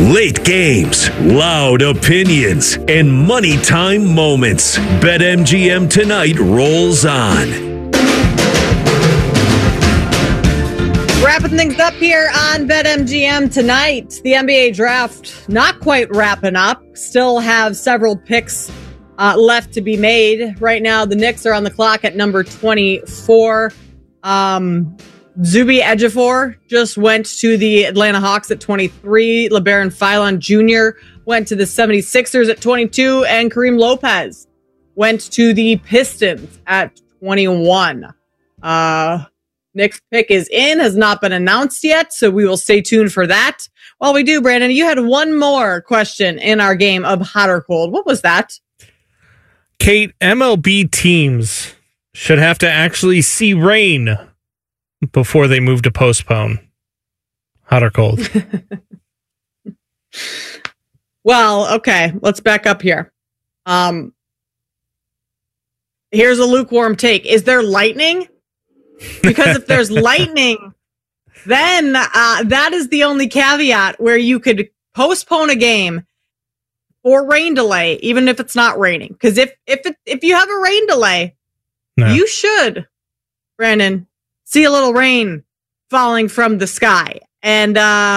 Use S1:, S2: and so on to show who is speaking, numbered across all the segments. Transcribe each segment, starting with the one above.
S1: Late games, loud opinions, and money time moments. BetMGM tonight rolls on.
S2: Wrapping things up here on BetMGM tonight. The NBA draft not quite wrapping up. Still have several picks left to be made. Right now, the Knicks are on the clock at number 24. Zubi Ejiofor just went to the Atlanta Hawks at 23. LeBaron Philon Jr. went to the 76ers at 22. And Kareem Lopez went to the Pistons at 21. Nick's pick is in, has not been announced yet, so we will stay tuned for that. While we do, Brandon, you had one more question in our game of hot or cold. What was that?
S3: Kate, MLB teams should have to actually see rain before they move to postpone. Hot or cold?
S2: Well, okay, let's back up here. Here's a lukewarm take. Is there lightning? Because if there's lightning, then that is the only caveat where you could postpone a game or rain delay, even if it's not raining. Because if you have a rain delay, you should, Brandon, see a little rain falling from the sky. And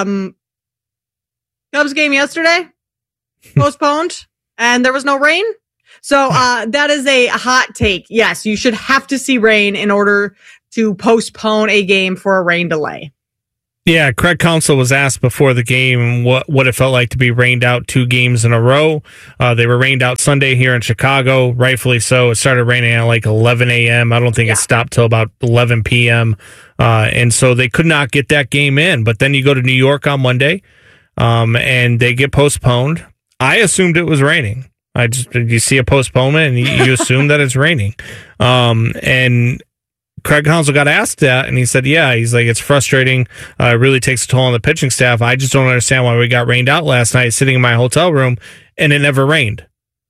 S2: Cubs game yesterday postponed, and there was no rain. So that is a hot take. Yes, you should have to see rain in order to postpone a game for a rain delay.
S3: Yeah, Craig Counsell was asked before the game what it felt like to be rained out 2 games in a row. They were rained out Sunday here in Chicago, rightfully so. It started raining at like 11 a.m. I don't think it stopped till about 11 p.m. And so they could not get that game in. But then you go to New York on Monday, and they get postponed. I assumed it was raining. You see a postponement and you assume that it's raining. And Craig Counsell got asked that, and he said, he's like, it's frustrating. It really takes a toll on the pitching staff. I just don't understand why we got rained out last night sitting in my hotel room and it never rained.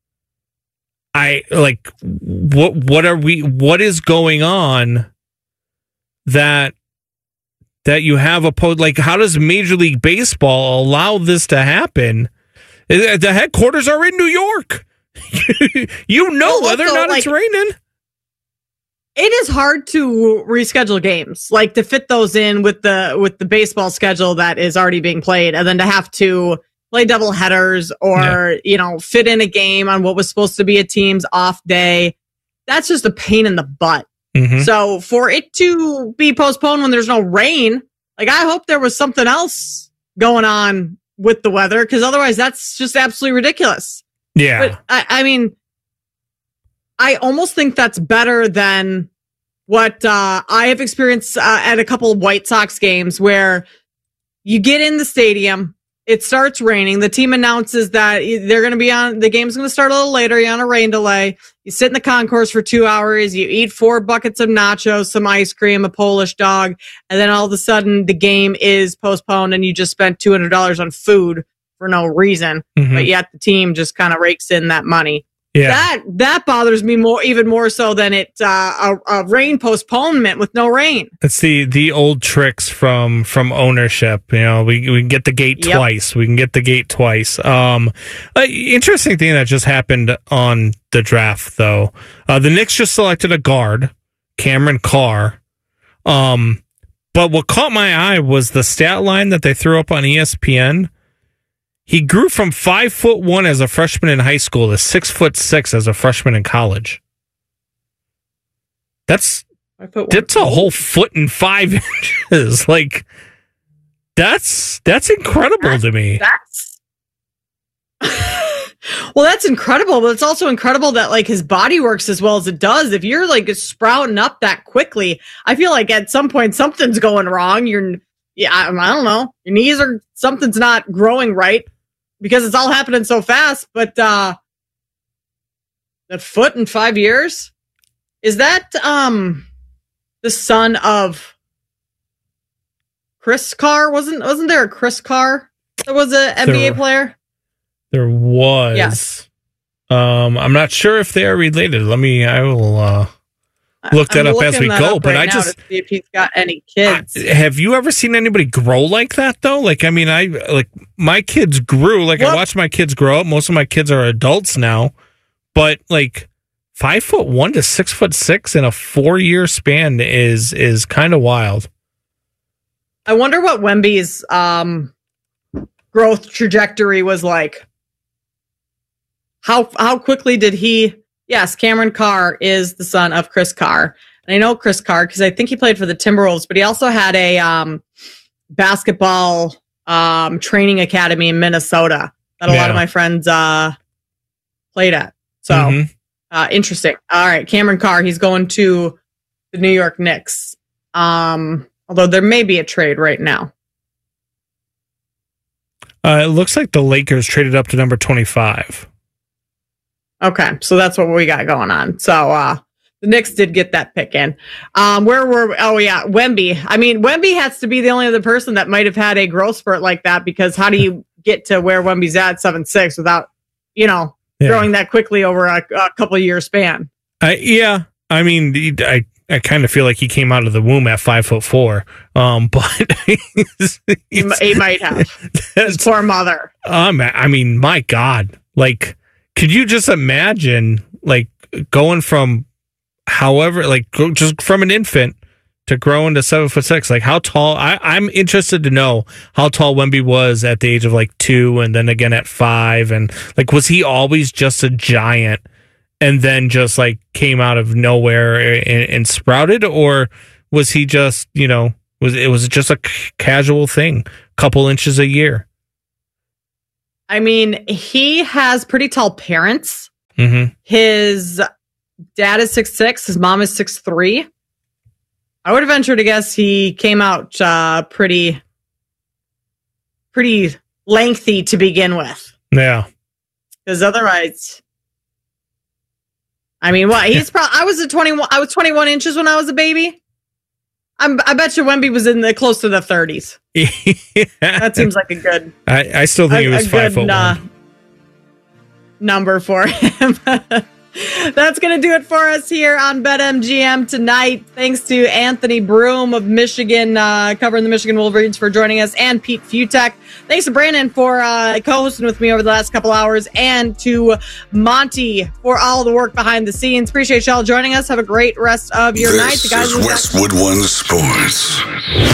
S3: What is going on that you have how does Major League Baseball allow this to happen? The headquarters are in New York. Whether or not it's raining.
S2: It is hard to reschedule games, to fit those in with the baseball schedule that is already being played, and then to have to play double headers or fit in a game on what was supposed to be a team's off day. That's just a pain in the butt. Mm-hmm. So for it to be postponed when there's no rain, I hope there was something else going on with the weather, because otherwise that's just absolutely ridiculous.
S3: Yeah,
S2: but I almost think that's better than what I have experienced at a couple of White Sox games, where you get in the stadium, it starts raining, the team announces that they're going to be on, the game's going to start a little later, you're on a rain delay, you sit in the concourse for 2 hours, you eat 4 buckets of nachos, some ice cream, a Polish dog, and then all of a sudden the game is postponed and you just spent $200 on food for no reason, but yet the team just kind of rakes in that money.
S3: Yeah,
S2: that bothers me even more so than a rain postponement with no rain.
S3: It's the old tricks from ownership. We can get the gate twice. We can get the gate twice. Interesting thing that just happened on the draft, though. The Knicks just selected a guard, Cameron Carr. But what caught my eye was the stat line that they threw up on ESPN. He grew from 5'1" as a freshman in high school to 6'6" as a freshman in college. That's a whole 1.5 inches. That's incredible to me.
S2: Well, that's incredible, but it's also incredible that his body works as well as it does. If you're sprouting up that quickly, I feel like at some point something's going wrong. I don't know. Your knees or something's not growing right, because it's all happening so fast. But that foot in 5 years, is that the son of Chris Carr? Wasn't there a Chris Carr that was an NBA player?
S3: There was. Yes. I'm not sure if they are related. I will look that up as we go. But I just
S2: to see if he's got any kids.
S3: Have you ever seen anybody grow like that though? Like, I mean, my kids grew. Like, I watched my kids grow up. Most of my kids are adults now, but like 5'1" to 6'6" in a 4-year span is kind of wild.
S2: I wonder what Wemby's growth trajectory was like. How quickly did he? Yes, Cameron Carr is the son of Chris Carr. And I know Chris Carr because I think he played for the Timberwolves, but he also had a basketball training academy in Minnesota that a lot of my friends played at. So interesting. All right, Cameron Carr, he's going to the New York Knicks. Although there may be a trade right now.
S3: It looks like the Lakers traded up to number 25.
S2: Okay, so that's what we got going on. So the Knicks did get that pick in. Where were we? Oh, yeah, Wemby. I mean, Wemby has to be the only other person that might have had a growth spurt like that, because how do you get to where Wemby's at 7'6" without, growing that quickly over a couple of year span?
S3: I mean, I kind of feel like he came out of the womb at 5'4", but
S2: he might have. His poor mother.
S3: I mean, my God, like, could you just imagine, like, going from just from an infant to growing to 7'6"? Like, how tall? I'm interested to know how tall Wemby was at the age of like 2, and then again at 5, and like, was he always just a giant, and then just like came out of nowhere and sprouted, or was he just was it just a casual thing, couple inches a year?
S2: I mean, he has pretty tall parents.
S3: Mm-hmm.
S2: His dad is 6'6", his mom is 6'3". I would venture to guess he came out pretty lengthy to begin with.
S3: Yeah,
S2: because otherwise, I mean, what he's probably. I was 21 inches when I was a baby. I bet you Wemby was in close to the 30s. That seems like a good.
S3: I still think he was 5'1"
S2: number for him. That's going to do it for us here on BetMGM tonight. Thanks to Anthony Broom of Michigan, covering the Michigan Wolverines, for joining us, and Pete Futek. Thanks to Brandon for co-hosting with me over the last couple hours, and to Monty for all the work behind the scenes. Appreciate y'all joining us. Have a great rest of your night. The guys
S4: is Westwood One Sports.